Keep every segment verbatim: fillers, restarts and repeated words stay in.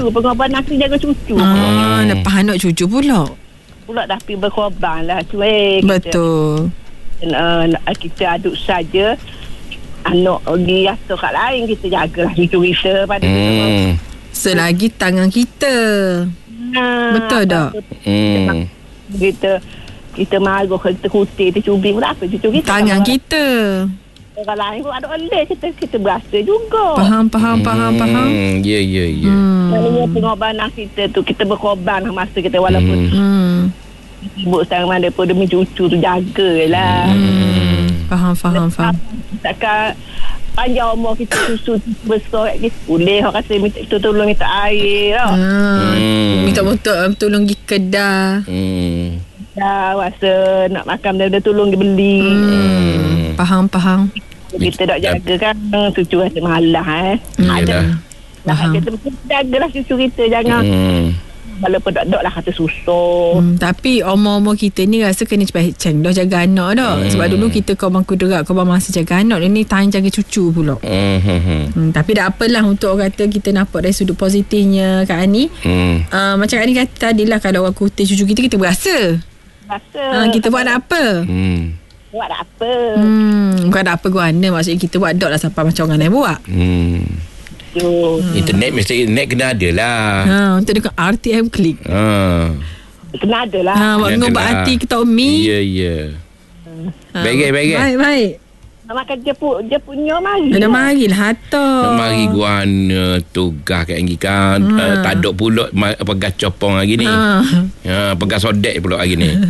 cucu. Pengorbanan kita jaga cucu. Ah, lepas anak cucu pula. Pula dah pergi berkorban lah. Cuek. Betul. Uh, kita aduk saja. Anak pergi atau kat lain, kita jagalah cucu kita pada hmm. kita. Selagi tangan kita. Nah, betul tak? Hmm. Kita kita marah, kita kutip, kita cubit pun apa cucu kita. Tangan kita. Orang lain pun ada oleh, kita kita berasa juga. Faham, faham, faham, hmm. faham. Ya, ya, ya. Maknanya pengorbanan kita tu, kita berkorban masa kita walaupun hmm. sibuk sekarang mana pun demi cucu tu jagalah. Hmm. Faham, faham, faham. Takkan panjang umur kita susu besar kat kita, boleh orang kata minta kita tolong minta air tau. Ah, hmm. Minta motor tolong pergi kedai. Hmm. Dah rasa nak makan benda-benda tolong dia beli. Hmm. Faham, faham. Kita tak jaga kan cucu rasa malah eh. Ada. Nah, kita mesti jagalah cucu kita, jangan hmm. walaupun tak-tak lah kata susah. Hmm, tapi umur-umur kita ni rasa kena cepat cendoh jaga anak dah. Hmm. Sebab dulu kita kau bangku derak, kau masa jaga anak, ni time jaga cucu pula. Hmm. Hmm, tapi tak apalah, untuk orang kata kita nampak dari sudut positifnya Kak Ani. Hmm. Uh, macam Kak Ani kata tadi lah, kalau orang kutip cucu kita, kita berasa. Berasa. Uh, kita buat tak apa. Hmm. Buat tak apa. Hmm, bukan tak apa guna. Maksudnya kita buat dot lah sampai macam orang lain buat. Hmm. Hmm. Internet mesti internet kena ada lah. Ha, untuk dekat R T M klik. Ha. Kena ada lah. Ha, buat ngobat hati kita Umi. Ya, ya. Ha. Baik, baik. Baik, baik. Nak makan dia pun dia punya mari. Dah marilah hatta. Mari guana tugas kat Anggi kan. Hmm. Uh, tak ada pula pegas copong hari ni. Ha. Ha, pegas sodek pula hari ni.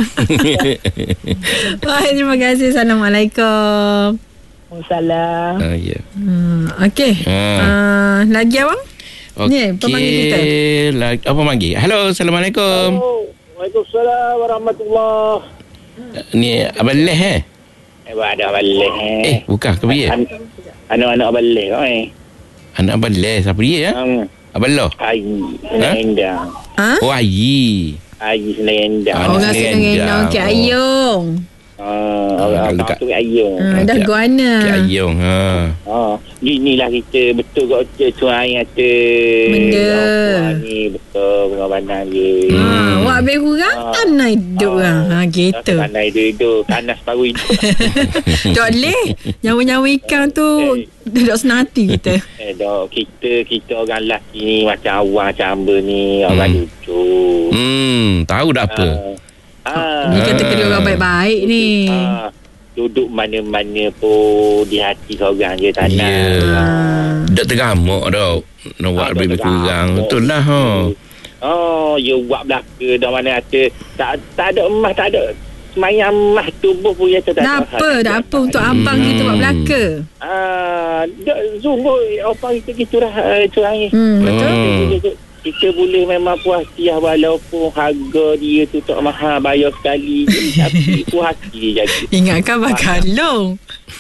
Baik, terima kasih. Assalamualaikum. Waalaikumsalam. Uh, ya. Yeah. Hmm, okey. Ha. Uh, lagi abang? Okey. Ni, pemanggil kita. Lagi, apa panggil? Halo, Assalamualaikum. Halo. Waalaikumsalam warahmatullahi. Uh, ni Abang Leh eh? Eh, ada Abang Leh. Eh, bukan ke dia? An- anak-anak Abang Leh kau eh. Anak Abang Leh, siapa dia ya? Um, Abang Loh? Ayi, Senang Endang. Ha? Oh, Ayi. Ayi Senang Endang. Oh, orang Senang Endang, Cik Ayung. Uh, orang abang tu Ayung. Ha, dah guana. Cik Ayung, ha. Ha, inilah kita betul kau tuan kata. Benda. Oh, ni betul pengorbanan dia. Ha, awak habis kurang tanah hidup lah. Ha, gitu. Tanah hidup, tanah separuh hidup. Tak boleh. Nyawa-nyawa ikan tu duduk senati kita. Eh, dok, kita kita orang lelaki ni macam awang macam hamba ni, orang lucu. Hmm, tahu dah apa. Ah, ni kata kena orang baik-baik ni. Ah, duduk mana-mana pun di hati seorang je tanah. Ya. Yeah. Tak tergamuk dah. Nak buat lebih kurang. Betul lah. Ha. Oh, you buat belaka dah mana kata tak tak ada emas, tak ada semayang emas tubuh pun ya tak ada. Tak apa, tak apa untuk abang hmm. kita buat belaka. Ah, dak sungguh apa kita gitu dah curang ni. Hmm, betul. Hmm. Kita boleh memang puas hati walaupun harga dia tu tak mahal, bayar sekali tapi puas hati dia jadi. Ingatkan bakal long.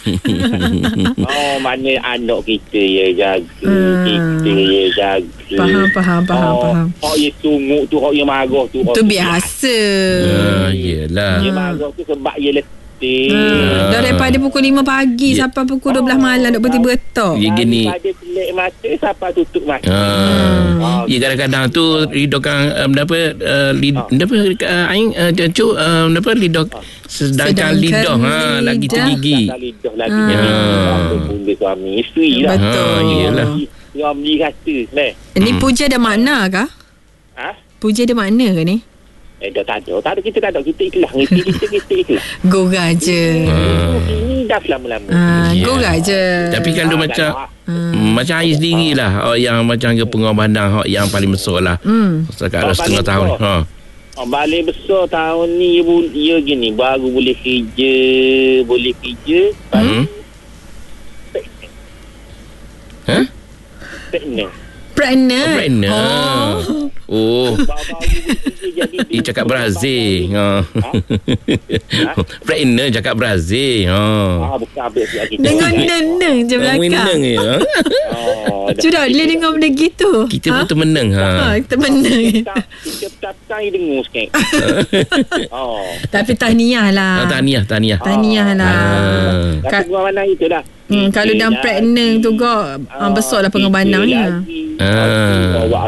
Oh, mana anak kita ya jaga, hmm. kita ya jaga. Faham, faham, faham, oh, faham. Oh, dia sungguh tu, oh, dia marah tu. Itu biasa. Ya, yelah. Dia marah tu sebab dia letih. Hmm. Dah daripada pukul lima pagi yeah. sampai pukul dua belas malam duk bertiba betok. Ya gini. Daripada pelak mata sampai tutup mata. Hmm. Oh. Ya kadang-kadang tu lidokan um, apa uh, lid, oh. apa uh, aing uh, cu uh, apa lidok oh. sedangkan, sedangkan lidah ha lagi tergigi. Lidah lagi. Ha. Bunda suami isteri lah. Betul. Ha, iyalah. Suami kata leh. Ini puja ada makna kah? Ha? Puja ada makna ke ni? Eh, dah tak ada. Tak ada, kita tak ada. Kita ikhlas. Kita, kita, kita ikhlas. Gurau je. Ini dah lama-lama. Ha, yeah. Gurau je. Tapi kalau ha, macam hmm. macam air sendiri lah. Oh, yang macam ke pengorbanan yang paling besar lah. Hmm. Sekarang setengah tahun. Ha. Oh, balik besar tahun ni, ya gini. Baru boleh kerja. Boleh kerja. Hmm. Ha? Pregnant. Pregnant? Oh, pregnant. Oh. Oh. Dia cakap Brazil. Ha. Pregnant cakap Brazil. Ha. Ah, bukan habis lagi. Dengan neneng je belakang. Meneng je. Sudah boleh dengar benda gitu. Kita pun termeneng. Ha. Kita meneng. Kita tak dengar sikit. Oh. Tapi tahniah lah. Tahniah, tahniah. Tahniah lah. Kata gua mana itu dah. Hmm, kalau dah pregnant tu kau besar lah pengorbanannya. Ah.